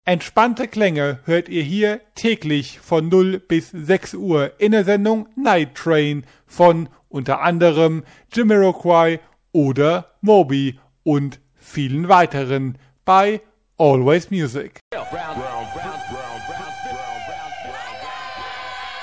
Entspannte Klänge hört ihr hier täglich von 0 bis 6 Uhr in der Sendung Night Train von unter anderem Jamiroquai oder Moby und vielen weiteren bei Always Music.